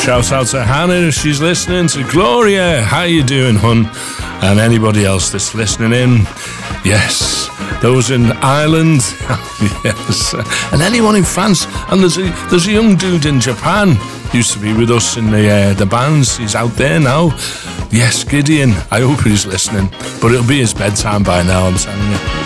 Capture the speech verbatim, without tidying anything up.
Shout out to Hannah if she's listening, to Gloria, how you doing, hun? And anybody else that's listening in. Yes, those in Ireland. Yes, and anyone in France. And there's a, there's a young dude in Japan, used to be with us in the uh, the bands. He's out there now. Yes, Gideon, I hope he's listening, but it'll be his bedtime by now, I'm telling you.